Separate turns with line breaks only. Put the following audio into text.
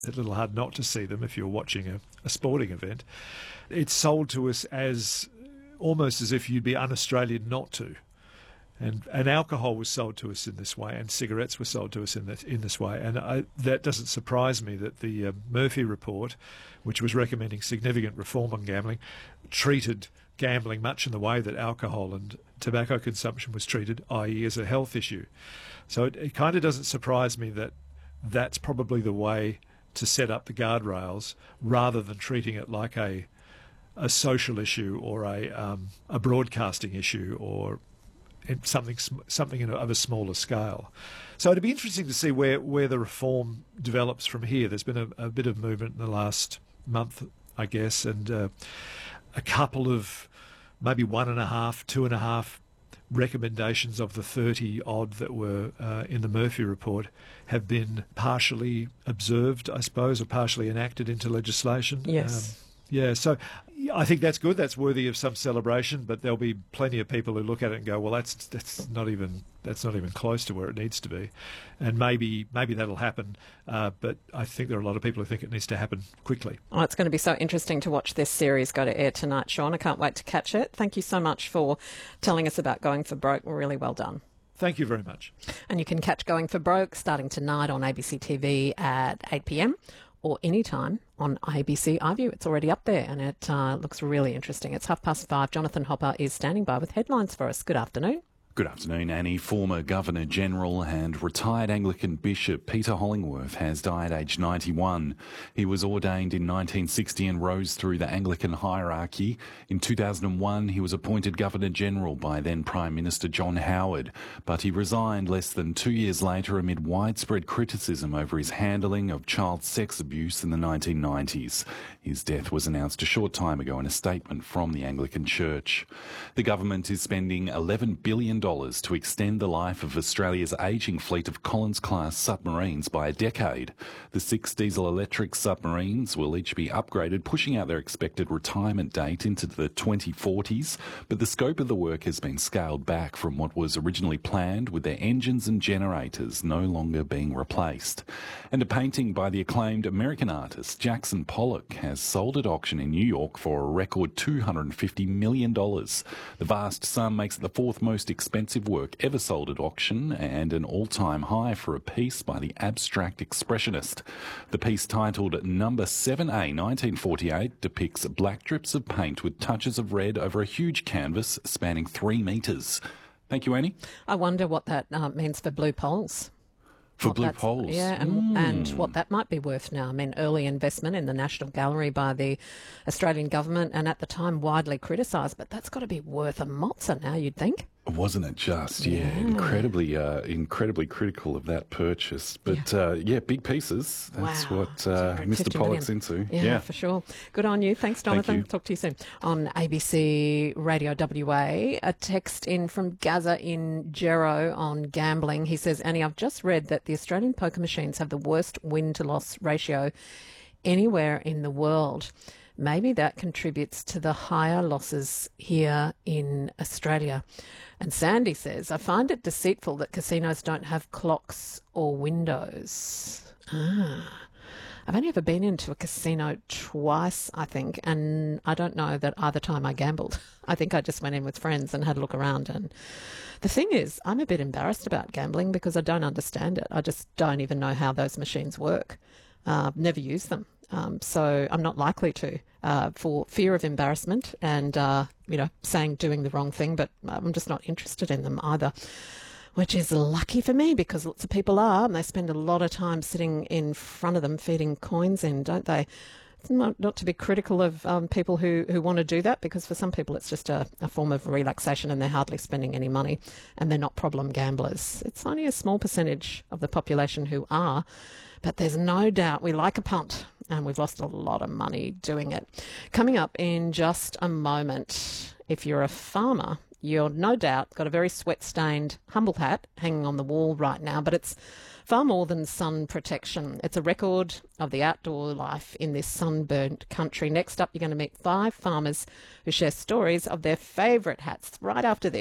It's a little hard not to see them if you're watching a sporting event. It's sold to us as almost as if you'd be un-Australian not to. And alcohol was sold to us in this way, and cigarettes were sold to us in this way. And that doesn't surprise me that the Murphy report, which was recommending significant reform on gambling, treated gambling much in the way that alcohol and tobacco consumption was treated, i.e. as a health issue. So it kind of doesn't surprise me that that's probably the way to set up the guardrails, rather than treating it like a social issue or a broadcasting issue or something of a smaller scale. So it'd be interesting to see where the reform develops from here. There's been a bit of movement in the last month, I guess, and a couple of maybe 1.5, 2.5 recommendations of the 30-odd that were in the Murphy report have been partially observed, I suppose, or partially enacted into legislation.
Yes.
So I think that's good. That's worthy of some celebration. But there'll be plenty of people who look at it and go, "Well, that's not even close to where it needs to be," and maybe that'll happen. But I think there are a lot of people who think it needs to happen quickly.
Oh, it's going to be so interesting to watch this series go to air tonight, Sean. I can't wait to catch it. Thank you so much for telling us about Going for Broke. Really well done.
Thank you very much.
And you can catch Going for Broke starting tonight on ABC TV at 8 p.m. or anytime on ABC iView. It's already up there and it looks really interesting. It's 5:30. Jonathan Hopper is standing by with headlines for us. Good afternoon.
Good afternoon, Annie. Former Governor-General and retired Anglican Bishop Peter Hollingworth has died aged 91. He was ordained in 1960 and rose through the Anglican hierarchy. In 2001, he was appointed Governor-General by then Prime Minister John Howard, but he resigned less than 2 years later amid widespread criticism over his handling of child sex abuse in the 1990s. His death was announced a short time ago in a statement from the Anglican Church. The government is spending $11 billion to extend the life of Australia's ageing fleet of Collins-class submarines by a decade. The 6 diesel-electric submarines will each be upgraded, pushing out their expected retirement date into the 2040s, but the scope of the work has been scaled back from what was originally planned, with their engines and generators no longer being replaced. And a painting by the acclaimed American artist Jackson Pollock has sold at auction in New York for a record $250 million. The vast sum makes it the fourth most expensive work ever sold at auction and an all-time high for a piece by the abstract expressionist. The piece, titled Number 7A 1948, depicts black drips of paint with touches of red over a huge canvas spanning 3 metres. Thank you, Annie.
I wonder what that means for blue poles.
For blue poles?
Yeah, and what that might be worth now. I mean, early investment in the National Gallery by the Australian government, and at the time widely criticised, but that's got to be worth a mozza now, you'd think.
Wasn't it just? Yeah, incredibly critical of that purchase. But big pieces. That's what Mr. Pollock's into.
Yeah, for sure. Good on you. Thanks, Jonathan.
Thank you.
Talk to you soon. On ABC Radio WA, a text in from Gaza in Gero on gambling. He says, Annie, I've just read that the Australian poker machines have the worst win-to-loss ratio anywhere in the world. Maybe that contributes to the higher losses here in Australia. And Sandy says, I find it deceitful that casinos don't have clocks or windows. I've only ever been into a casino twice, I think, and I don't know that either time I gambled. I think I just went in with friends and had a look around. And the thing is, I'm a bit embarrassed about gambling because I don't understand it. I just don't even know how those machines work. I've never used them. So I'm not likely to, for fear of embarrassment and, doing the wrong thing, but I'm just not interested in them either, which is lucky for me because lots of people are, and they spend a lot of time sitting in front of them feeding coins in, don't they? It's not to be critical of people who want to do that, because for some people it's just a form of relaxation and they're hardly spending any money and they're not problem gamblers. It's only a small percentage of the population who are, but there's no doubt we like a punt and we've lost a lot of money doing it. Coming up in just a moment, if you're a farmer, you're no doubt got a very sweat-stained Humble hat hanging on the wall right now, but it's far more than sun protection. It's a record of the outdoor life in this sunburnt country. Next up, you're going to meet 5 farmers who share stories of their favourite hats right after this.